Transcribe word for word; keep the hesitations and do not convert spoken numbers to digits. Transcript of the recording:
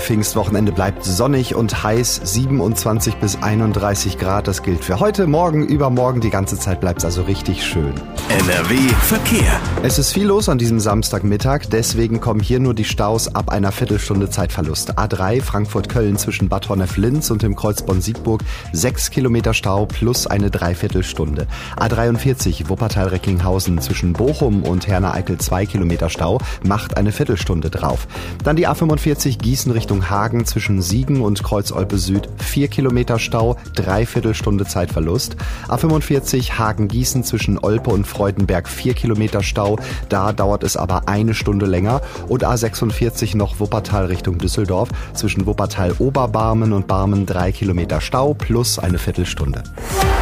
Pfingstwochenende bleibt sonnig und heiß, siebenundzwanzig bis einunddreißig Grad. Das gilt für heute, morgen, übermorgen. Die ganze Zeit bleibt es also richtig schön. N R W Verkehr. Es ist viel los an diesem Samstagmittag, deswegen kommen hier nur die Staus ab einer Viertelstunde Zeitverlust. A drei Frankfurt-Köln zwischen Bad Honnef-Linz und dem Kreuz Bonn-Siegburg, sechs Kilometer Stau plus eine Dreiviertelstunde. A dreiundvierzig Wuppertal-Recklinghausen zwischen Bochum und Herne-Eickel, zwei Kilometer Stau, macht eine Viertelstunde drauf. Dann die A fünfundvierzig Gießen Richtung Hagen zwischen Siegen und Kreuz-Olpe Süd, vier Kilometer Stau, Dreiviertelstunde Zeitverlust. A fünfundvierzig Hagen-Gießen zwischen Olpe und Freudenberg, vier Kilometer Stau, da dauert es aber eine Stunde länger. Und A sechsundvierzig noch Wuppertal Richtung Düsseldorf, zwischen Wuppertal-Oberbarmen und Barmen drei Kilometer Stau plus eine Viertelstunde.